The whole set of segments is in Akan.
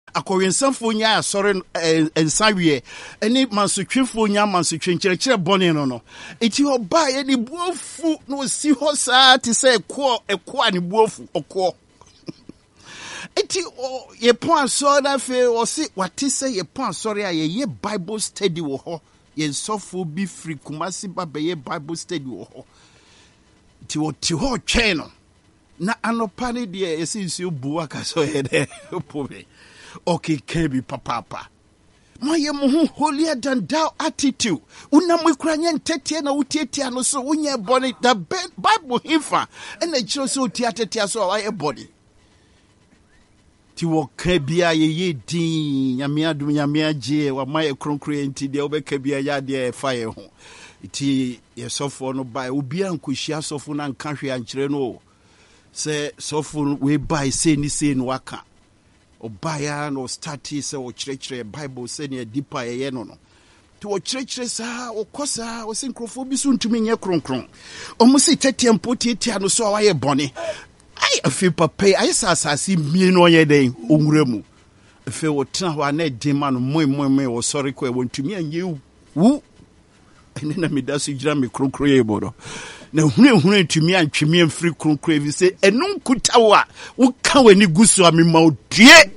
Akoyensanfo nya asore ensawie eni mansotwefo nya mansotwe nkyerɛkyerɛ bɔne no enti oba ye ni buofu no si hɔ saa te sɛ ɛko ani buofu ɔkɔ enti ye pon asore na fe o si wate sɛ ye pon asore a ye Bible study wɔ hɔ ye nsɔfo bi free Kumasi ba be Bible study wɔ hɔ ti wo ti hɔ twɛn no na anopa ne de yesi nsi obuwa ka so ye de pobe okay can be papa moye mo holier than thou attitude una mo kura nye ntetie na utietia no so unye body the Bible hifa and the chiro so tiatetia so why body ti wo ka bia ye din nyame adum nyame agye wa maye kronkro enti de obeka bia ya de fire ho ti ye sofo no bai obi ankohia sofo na nka hwe ankyere no se sofo we bai se ni se no waka Obaya no stati se o kyerɛkyerɛ Bible se ne deeper ye no to o kyerɛkyerɛ saa o kosa o sinkrofo bi so ntumi nye kronkron o musi tetempo tietia no so wa ye bɔne ai afi papa ai sasasi mie no ye den onwura mu afi o tena ho na edema no moi o sorry ko e wontumi anye wu ene na me da so gira me kronkron ye bodo na hunu ntumi antwemi amfiri kronkron evi se enun kutawa wo ka wani gusu amema odue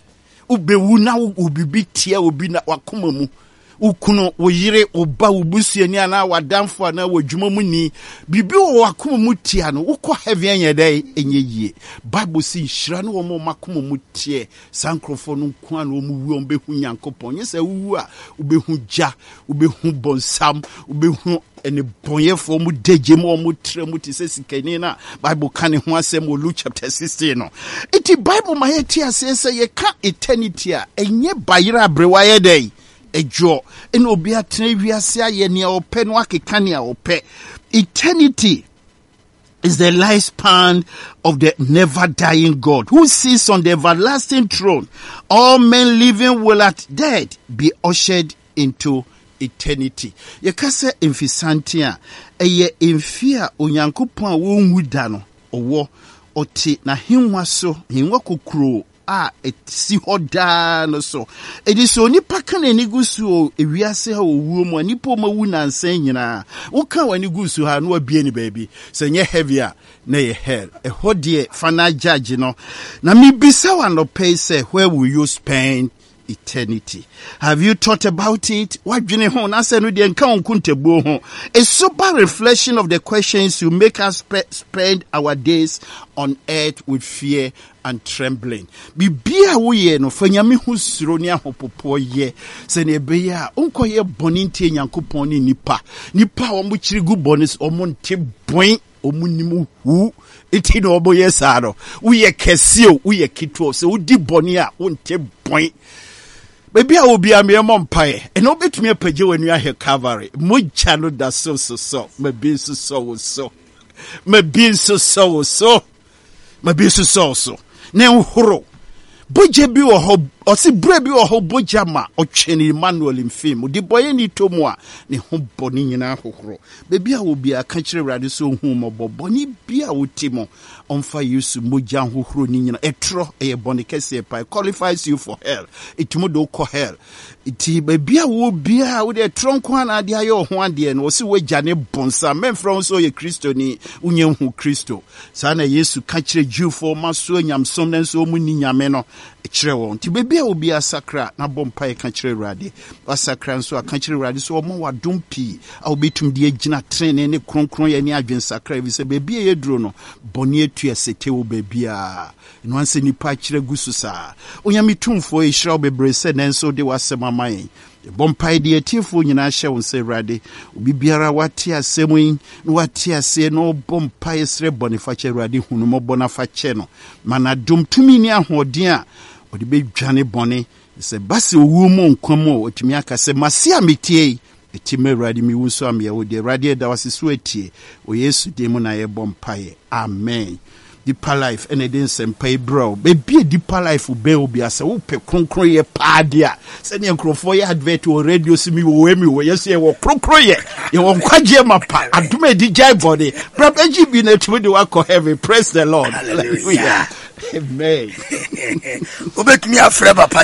ubewu na ubibi tie obi na wakoma mu ukuno wo yire oba ubusuani ana wadamfo na wadwuma mu ni bibi wo wakoma mu tie no wokɔ heavy anya dai enye yie Bible si hira no wo makoma mu tie sankrofo no nko an wo mu wu behu Nyankopɔn nyesa wu a ubehu ja ubehu bonsam ubehu ene bonyefo mu deje mu tre mu tise sikani na Bible kan ho asɛm wo Luke chapter 16 no iti Bible ma yeti asese ye ka eternity a enye bayira abrewa ye dai ejo ene obi atena wiase aye ne opɛ no akeka ne opɛ eternity is the lifespan of the never dying God who sits on the everlasting throne. All men living will at death be ushered into eternity. Yekase emfisantia eye emfia onyankopon a wonwu da no owo oti na hinwa so hinwa kokuro a etsi hoda no so ediso nipa kan ani gusu ewiase ha owuo mu nipa ma wu nansan nyina wo kan wani gusu ha no abie ni baabi se nye heavier na ye hell ehode fana judge no na mi bisa wa no pay say where will you spend eternity? Have you thought about it? What do you know? A sober reflection of the questions will make us spend our days on earth with fear and trembling. Bibia woye no fanyame husuro ni ahopopo ye se ne be ya onko ye boni ntie Nyankopɔn ni nipa omo chirigu bonis omo nte boin omo nimu hu iti no obo ye saro uye kesio uye kitwo se udi boni a onte boin Baby, I will be a mere mumpire, and no bit me a page when you are here cavalry. Mucha no da so. My being so. My being so. My being so. Now, horo. Boja bi wo ho osi bre bi wo ho boja ma ocheni Emmanuel mfim di boye ni tomu a ne ho boni nyina hohoro bebi a wo bia ka kire rade so hu mo boni bia wo timo onfa Yesu moja hohoro ni nyina etro e boni kese pa qualifies you for hell itimo do ko hell iti bebi a wo bia wo de tronko ana de ayo ho ade no osi waja ne bonsa men from so ye Kristo ni unye hu Kristo sa na Yesu ka kire Jewfo maso nyamsom na so mu ni nyame no Chrewo nti bebi a obi asakra na bompa e ka kire rade asakra nso aka kire rade so omo wadom pi a obetum de agina trene ne kronkron ya ni adwen sakra bi se bebi e duro no boni etu esete wo bebi a no anse nipa kire gusu sa onyame tumfo e hira obebre se nenso de wasema man bompa de etifo nyina hye won se rade obi biara wate asemu no wate ase no bompa esre bonifa kire rade hunu mo bona fa kye no mana dum tumi ni ahoden a odi be dwane bone se base owu mu nkwamo otumi aka se masia metie etime rade mi wunso am ye odi rade da wasiso etie o Yesu de mu na ye bompaye amen. Deeper life and then sempai bro baby deeper life be obi asa wo pe kronkron ye paadia se ne nkrofo ye advert o radio simi wo emi wo yes ye wo kronkron ye wo kwaje mapa aduma di jai body brother GB na tumi de wa heavy praise the Lord hallelujah amen obet me afre papa